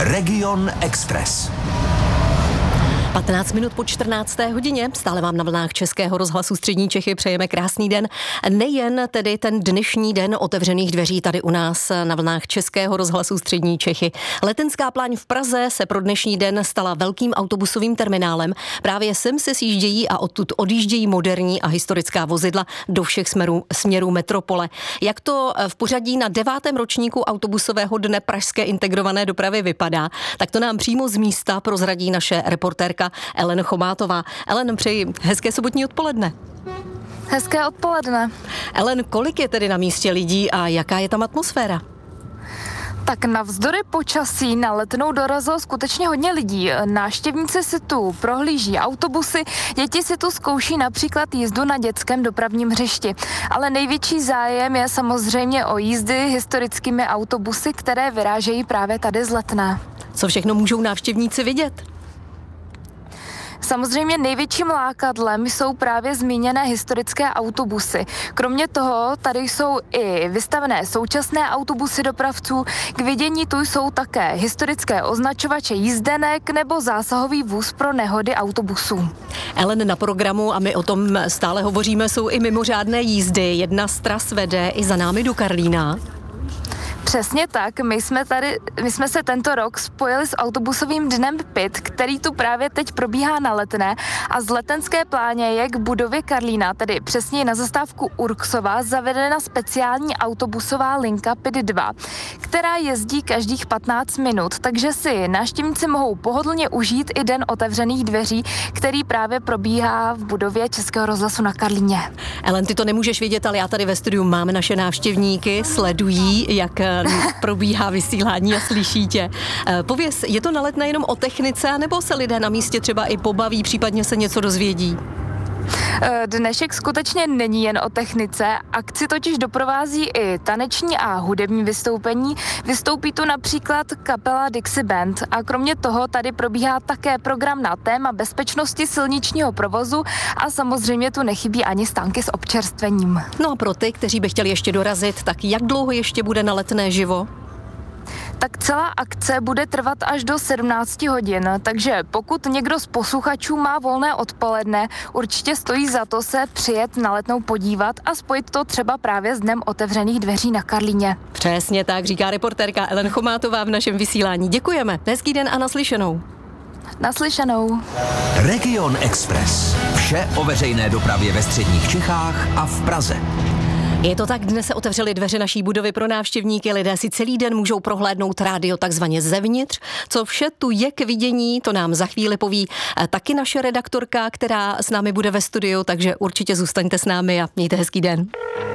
Region Express. 15 minut po 14. hodině, stále vám na vlnách Českého rozhlasu Střední Čechy přejeme krásný den. Nejen tedy ten dnešní den otevřených dveří tady u nás na vlnách Českého rozhlasu Střední Čechy. Letenská pláň v Praze se pro dnešní den stala velkým autobusovým terminálem. Právě sem se sjíždějí a odtud odjíždějí moderní a historická vozidla do všech směrů metropole. Jak to v pořadí na 9. ročníku autobusového dne pražské integrované dopravy vypadá, tak to nám přímo z místa prozradí naše reportérka Ellen Chomátová. Ellen, přeji hezké sobotní odpoledne. Hezké odpoledne. Ellen, kolik je tedy na místě lidí a jaká je tam atmosféra? Tak navzdory počasí na Letnou dorazilo skutečně hodně lidí. Návštěvníci si tu prohlíží autobusy, děti si tu zkouší například jízdu na dětském dopravním hřišti. Ale největší zájem je samozřejmě o jízdy historickými autobusy, které vyrážejí právě tady z Letné. Co všechno můžou návštěvníci vidět? Samozřejmě největším lákadlem jsou právě zmíněné historické autobusy. Kromě toho tady jsou i vystavené současné autobusy dopravců. K vidění tu jsou také historické označovače jízdenek nebo zásahový vůz pro nehody autobusů. Ellen, na programu, a my o tom stále hovoříme, jsou i mimořádné jízdy. Jedna z tras vede i za námi do Karlína. Přesně tak, my jsme se tento rok spojili s autobusovým dnem PIT, který tu právě teď probíhá na Letné, a z letenské pláně je k budově Karlína, tedy přesněji na zastávku Urksova, zavedena speciální autobusová linka PIT 2, která jezdí každých 15 minut, takže si návštěvníci mohou pohodlně užít i den otevřených dveří, který právě probíhá v budově Českého rozhlasu na Karlíně. Ellen, ty to nemůžeš vidět, ale já tady ve studiu mám naše návštěvníky, sledují, jak probíhá vysílání a slyší tě. Pověz, je to na Letné jenom o technice, nebo se lidé na místě třeba i pobaví, případně se něco dozvědí? Dnešek skutečně není jen o technice, akci totiž doprovází i taneční a hudební vystoupení. Vystoupí tu například kapela Dixie Band a kromě toho tady probíhá také program na téma bezpečnosti silničního provozu a samozřejmě tu nechybí ani stánky s občerstvením. No a pro ty, kteří by chtěli ještě dorazit, tak jak dlouho ještě bude na Letné živo? Tak celá akce bude trvat až do 17 hodin, takže pokud někdo z posluchačů má volné odpoledne, určitě stojí za to se přijet na Letnou podívat a spojit to třeba právě s dnem otevřených dveří na Karlíně. Přesně tak, říká reportérka Ellen Chomátová v našem vysílání. Děkujeme, hezký den a naslyšenou. Naslyšenou. Region Express. Vše o veřejné dopravě ve středních Čechách a v Praze. Je to tak, dnes se otevřely dveře naší budovy pro návštěvníky, lidé si celý den můžou prohlédnout rádio takzvaně zevnitř. Co vše tu je k vidění, to nám za chvíli poví taky naše redaktorka, která s námi bude ve studiu, takže určitě zůstaňte s námi a mějte hezký den.